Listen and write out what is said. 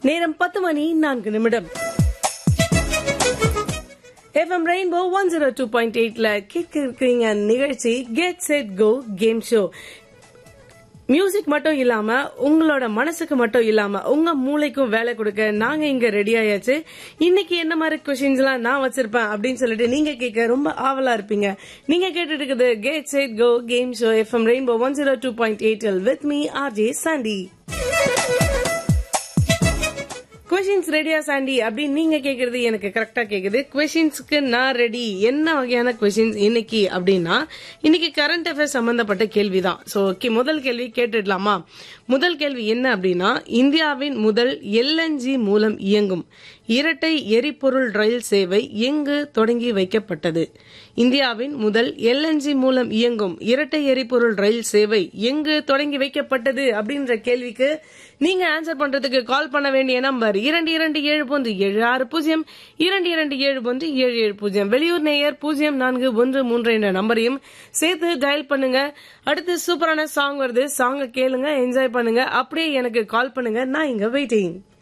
நேரம் 10:04 FM rainbow 102.8ல கேட்க இருக்கிறீங்க நிகழ்ச்சி get set go game show. Music மட்டும் இல்லாம உங்களோட மனசுக்கு மட்டும் இல்லாம உங்க மூளைக்கும் வேலை கொடுக்க நாங்க இங்க ரெடி ஆயாச்சு. இன்னைக்கு என்ன மாதிரி கொஸ்டின்ஸ் எல்லாம் நான் வச்சிருப்பேன் அப்படின்னு சொல்லிட்டு நீங்க கேட்க ரொம்ப ஆவலா இருப்பீங்க. நீங்க கேட்டுட்டு இருக்குது get set go game show FM rainbow 102.8 with me RJ Chandy. Questions ரெடியா சாண்டி அப்படின்னு நீங்க கேக்குறது எனக்கு கரெக்டா கேக்குது. கொஸ்டின்ஸ்க்கு நான் ரெடி. என்ன வகையான கொஸ்டின்ஸ் இன்னைக்கு அப்படின்னா, இன்னைக்கு கரண்ட் அஃபேர்ஸ் சம்பந்தப்பட்ட கேள்விதான். சோ முதல் கேள்வி கேட்டுடலாமா? முதல் கேள்வி என்ன அப்படின்னா, இந்தியாவின் முதல் LNG மூலம் இயங்கும் இரட்டை எரிபொருள் ரயில் சேவை எங்கு தொடங்கி வைக்கப்பட்டது? இந்தியாவின் முதல் LNG மூலம் இயங்கும் இரட்டை எரிபொருள் ரயில் சேவை எங்கு தொடங்கி வைக்கப்பட்டது அப்படின்ற கேள்விக்கு நீங்க ஆன்சர் பண்றதுக்கு கால் பண்ண வேண்டிய நம்பர் 227176 227177. வெளியூர் நேயர் 0413 என்ற நம்பரையும் சேர்த்து டயல் பண்ணுங்க. அடுத்து சூப்பரான சாங் வருது, சாங்க கேளுங்க, என்ஜாய் பண்ணுங்க, அப்படியே எனக்கு கால் பண்ணுங்க. நான் இங்க வெயிட்டிங்.